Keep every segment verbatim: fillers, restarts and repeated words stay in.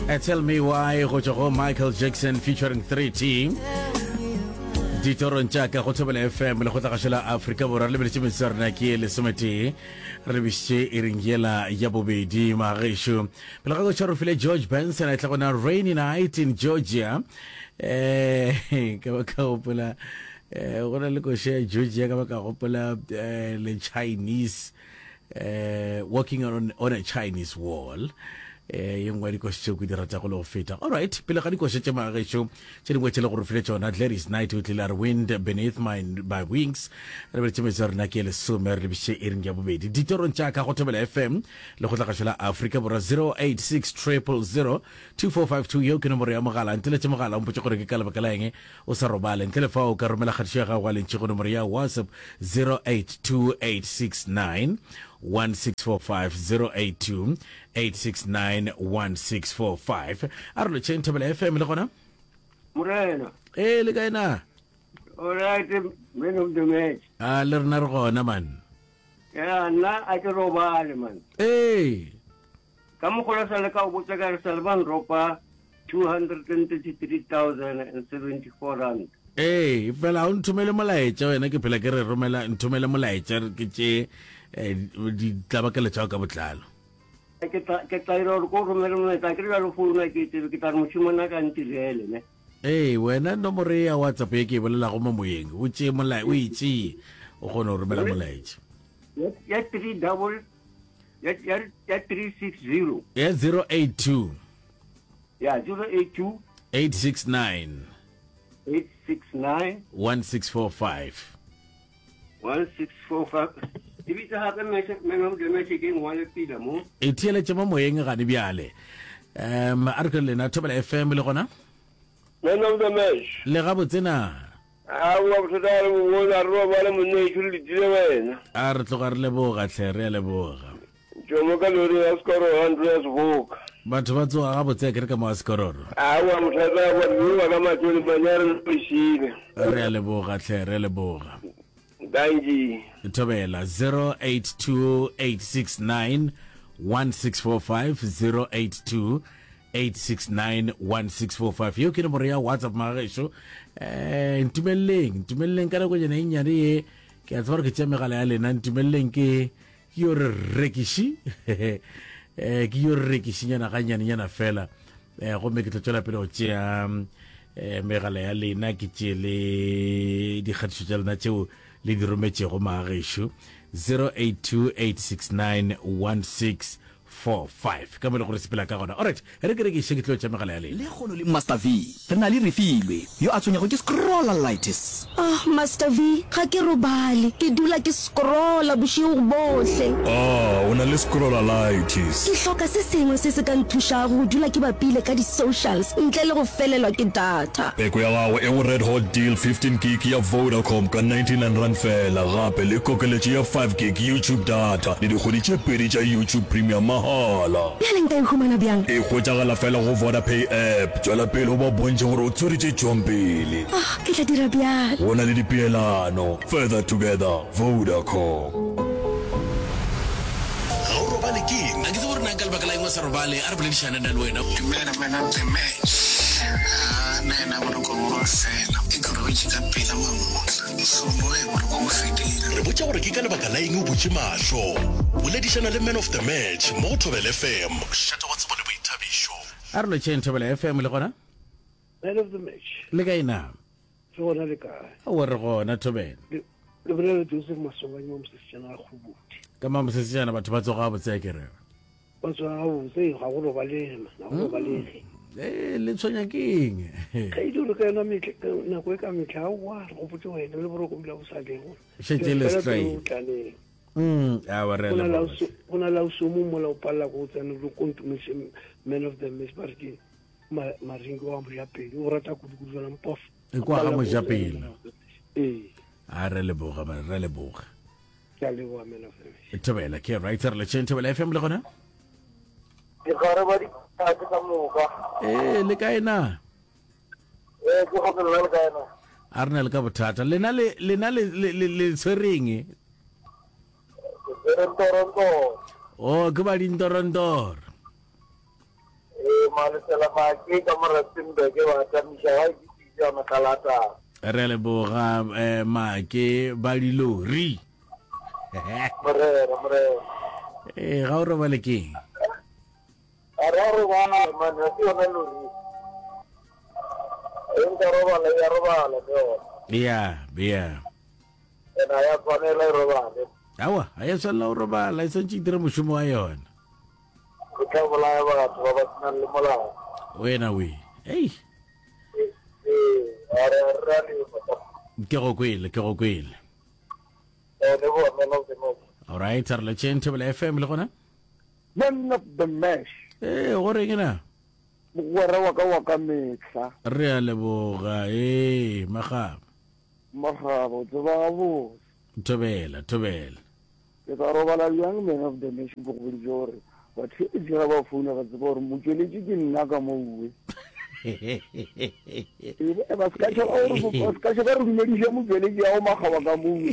Uh, tell me why go go Michael Jackson featuring three T Ditoron Chaka go tobela F M le go tla gashela Africa borwa le betse metsarna ke le somete re bishe iringela ya bobedi magesho pele go tshwaro file George Benson a tla gona rainy night in Georgia eh ka ba ka gopola eh gona le go share Georgia ka ba ka gopola le Chinese eh walking on on a Chinese wall eh yengwa di kwetse go dira tsa go lo feta. All right, pele ga di kwetse ma ga sho tse dingwe tshela go re file tsona Gladys Night with Lillar Wind Beneath My by Wings re be tseme tsarna ke le somer le bishe iring ya bobedi ditoron tsa ka go tobela F M le go tla ga shela Africa bora zero eight six zero zero zero two four five two yo ke nomoro ya mogala ntele tse mogala mpotse gore ke ka le bakala eng o sa robale ntele fa o ka romela khatshi ga wa le ntse go nomoro ya WhatsApp zero eight two eight six nine one six four five zero eight two eight six nine one six four five arlo chen tobela F M le gona Morena eh le kaina all right man of the match ah le rena re gona man ya na a ke robale man eh ka mo gola sala ka o botsa ka Salvan ropa two hundred thirty-three thousand seventy-four rand eh fela o nthumele molaetsa wena ke phela ke re romela nthumele molaetsa ke tse di tlabakela tsa ka botlalo ke ta ke ta iro go romela molaetsa ke re lo founa ke tse ke tar moshimona ka ntirele ne eh wena nomoro ya WhatsApp e ke bolela go mo moyeng o tse molai o itse o gone go romela molaetsa ya three double ya ya three six zero ya zero eight two ya zero eight two eight six nine eight six nine one six four five one six four five dibitsa ha ka message meno de message ke ngwale pila mo e tiele tse mo moyeng ga di biale um arke le na tobela F M le gona man of the match le ga botsena a wa botsa re mo na ro ba le mo ne ke le dire wena a re tloga re le boga tle re le boga jomo ka lori ya skoro Andreas Voka batho ba tsoga ga botse ke re ka mo askororo a wa mothatsa wa diwa ka matsoni banyare le pishile re le boga tle re le boga dangi tobela zero eight two eight six nine one six four five zero eight two eight six nine one six four five yo ke nomoro ya WhatsApp magesho eh ntumeleng ntumeleng kana go jena inyane ye ke a tswara ke tsa megala ya lena ntumeleng ke yo rekishi eh ke yo rekishi nyana ga nyane nyana fela eh go me ke tlotsela pele o tsia eh megala ya lena ke tsele di khatso tsa lena tseo le di rometse go magesho zero eight two eight six nine one six four five ka mele gore sepela ka gona. All right, re ke re ke shekitlo tsa megala ya le le gono le Master V re na le refilwe yo a tshonyego ke scrolleritis. Ah, Master V ga ke robale ke dula ke scrolla bosigo bohle. Ah, o na le scrolleritis. Ke hloka se sengwe se se ka nthusha go dula ke bapile ka di socials ntle le go felelwa ke data. Peko ya gago e go red hot deal fifteen gig ya Vodacom ka ninety-nine rand fela gape le kokeletše ya five gig YouTube data le dikgwedi tše pedi tša YouTube Premium mahala. Bjale nka e humana bjang? E hwetšagala fela go Vodapay app tšwela pele o ba bontše gore o tsweretše tšompele. Ah, ke tla dira bjale. Go na le dipeelano further together Vodacom. ga o robale ke eng a ke tse gore nna ka lebaka la engwe sa robale a re boledišana nna le wena dumela man of the match a nena gore ko go fela e gore o tšika pela mamotla so mo e gore ko go fedile re botša gore ke ka lebaka la eng o botše mašo boledišana le man of the match mo go Thobela F M šata go tsebo le boithabišo a re lo tšeng Thobela F M le gona man of the match le ka ena so na le ka o re gona Thobela le bole le Joseph Masobanye mo mosetsana ga khubuti ka ma mosetsana batho ba tsoga botse ke re ba tswa ga botse ga go robaleng na go robaleng eh le tshwanya keng ka e dilo ka na metle na go ka metlha wa go botse wena le boro go bila go sa leng shetse le straight mm a wa re le bona la usumo mo la opalla go tsena lo kontumise man of the match party ma maringo wa mo ya pele o rata go dikuzwana mpof e kwa ga mo ja pele eh a re le boga ba re le boga ya le wa man of the match Thobela ke writer le tšeng Thobela F M le gona ke gare ba di ka ka moka eh le ka ena eh ke go le le ka ena a rena le ka bothata lena le lena le le tshwereng Toronto oh ke ba di Toronto eh male sela ma ke ka mo Rustenburg wa tamisha ha ke ya makalata re le boga eh ma ke ba dilori mare mare eh ga o re ba le ke ara re bana man ha ke ona lori en ka roba le ya roba le yo ya ya ena ya kone le roba le awa aya sala o roba la sentse dire mushumo wa yona ke bola ya ba ba ba tsana le mola wena we hey eh ara ara le ke go kwele ke go kwele eh le bo me no se no all right ar le chente bele F M le gona Man of the Match eh go re ngena mogwera wa ka wa ka metla re a leboga eh magaba magabo tseba bo tobela tobela ke ka robala yang man of the match go go jore ba thi e dira ba founa ga tseba gore motsweletsi ke nna ka mowe e ba ska tsa o re ba ska tsa re dumedisa motsweletsi ya o magaba ka mowe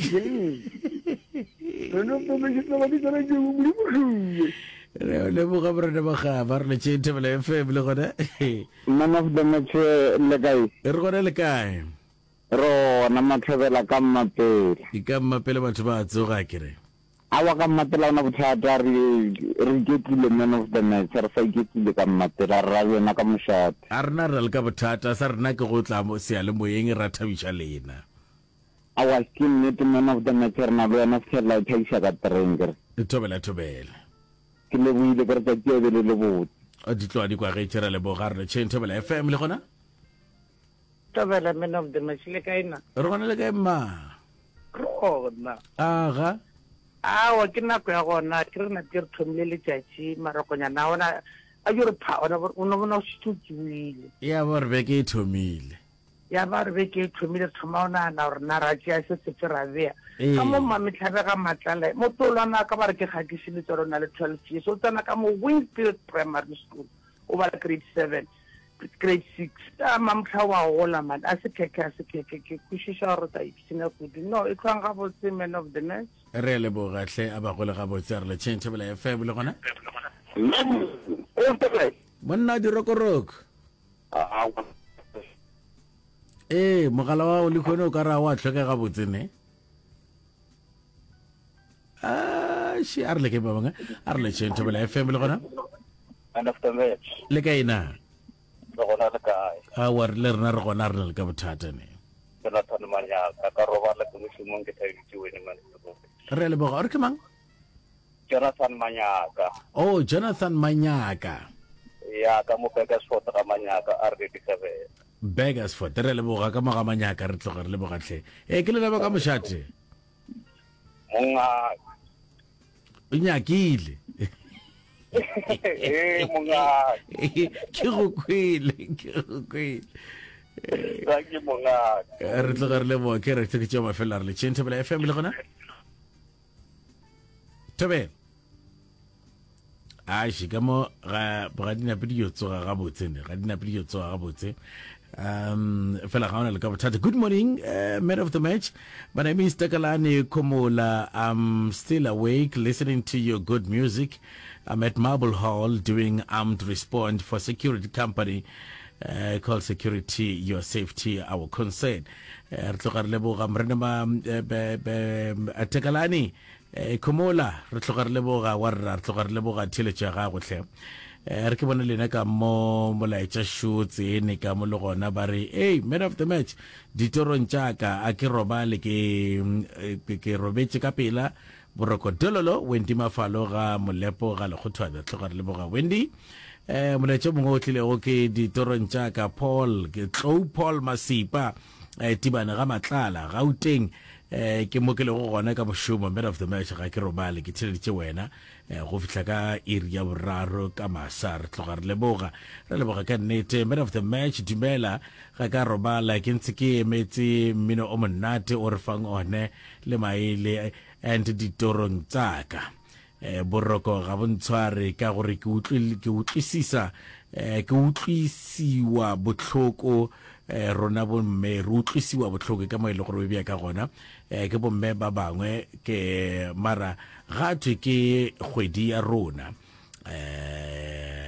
no no me se ba di tsara ke mo di mo re le boga bore ba ga ba re le chente bele F M le gona Man of the match le kae re gona le kae ro na matlhabela ka mmapela di ka mmapele batho ba tsoga kere awa ka mmapela ona bothata re re getile man of the match re sa getile ka mmapela ra yena ka moshate a rena re le ka bothata sa rena ke go tla mo se ale moyeng ra thabisha lena awa ke nnete man of the match re na le yena fela thaisha ka trenger tobela tobela ke le buile ka tsa ke le le bot a di tloa di kwa ge tshera le boga re chente bele F M le gona tobela man of the match le kaina re gona le kae ma rona aga awa ke nako ya gona ke re na ke re thomile letšatši marakonyana ona a jore pha ona ona bona o sethutswile ya ba re beke e thomile ya ba re beke e thomile thoma ona na gore na ra tšea se se ra bea ka mo mametlhabe ga matlala motolwana ka ba re ke gakešile tsore o na le twelve years o tsena ka mo Winfield Primary School o ba le grade seven grade six a mamtlha wa gola man a se keke a se keke ke kwešiša gore ta ipsina kudu no e tlhwang ga botse man of the match re le bogatlhe a ba go le ga botse re le chente bele F M le gona monna di rokoroko eh mogala wa o le khone o ka ra wa tlhoke ga botse ne ah shi ar le ke ba banga ar le chente bele F M le gona man of the match le kaina go gona le kae a war le rena re gona re le ka bothata ne Jonathan Manyaka ka roba le komishimong ke thaitse wena man re le boga re ke mang Jonathan Manyaka oh Jonathan Manyaka ya ka mo Begersfort ka Manyaka R D seven Begersfort re le boga ka moga Manyaka re tloga re le bogatlhe e ke le ba ka moshate monga nyakile eh monga ke go kwele ke go kwele ga ke monga re tloga re le bo ke re ke tsoma fela re le chente bele F M le gona tebe a shi ka mo ga ga dina pedi yo tsoga ga botse ne ga dina pedi yo tsoga ga botse um fela ga ona le ka bothata good morning uh, man of the match my name is Takalani Komola. I'm still awake listening to your good music. I'm at Marble Hall doing armed response for security company uh, called Security Your Safety Our Concern. Re tloga re leboga mrena ma Takalani Komola re tloga re leboga wa re tloga re leboga theletša ga go tle re ke bona lena ka mo molaetša shotse ne ka mo le gona ba re hey man of the match ditorong tša ka a ke robale ke ke robetse ka pela boroko dololo Wendy Mafalo ga molepo ga le khotwana tloga re leboga Wendy eh molaetša mongwe o tlilego ke ditorong tša ka Paul ke Tlo Paul Masipa eh tibana ga matlala Gauteng eh ke mo ke le go gona ka moshomo man of the match ga ke robale ke tšheleditše wena go fitla ka iri ya boraro ka masar tloga re leboga re leboga ka nnete man of the match dumela ga ka robala ke ntse ke emetse mmino o monate o re fang one le maele and ditorong tsaka eh boroko ga bontshware ka gore ke utlwile ke utlwisisa eh ke utlwisiwa botlhoko eh rona bomme re utlwisiwa botlhoko ka mo ile gore bia ka gona eh ke bomme ba bangwe ke mara ga thwe ke kgwedi ya rona eh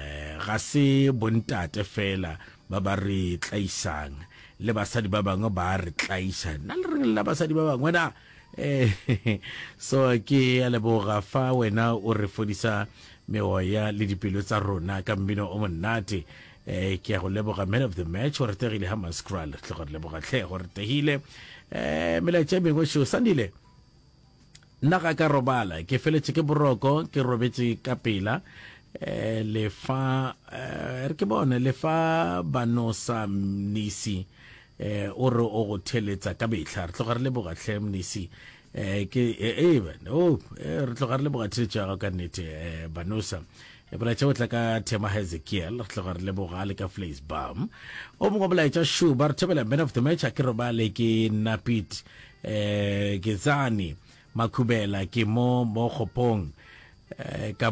ga se bontate fela ba ba re tlaisang le basadi ba bangwe ba re tlaisa nna le re la basadi ba bangwe na eh so ke a leboga fa wena o re fodisa meoya le dipelo tsa rona ka mmino o monate eh ke go leboga man of the match o re tegile ha Maskral tle go leboga tle go re tegile eh mela tshebeng sho sandile nna ga ka robala ke feletse ke boroko ke robetse ka pela eh le fa eh re ke bone le fa Banosa Mnisi eh o re o go theletsa ka betla re tloga re leboga tle Mnisi eh ke eh no re tloga re leboga tshetsha ka nnete eh Banosa e bla tshwa tla ka Thema Hezekiel re tloga re leboga le ka Flays Bam o mo bla tshwa shu bar tshebela man of the match a ke robale ke Napit eh ke Zani Makubela ke mo mo Khopong eh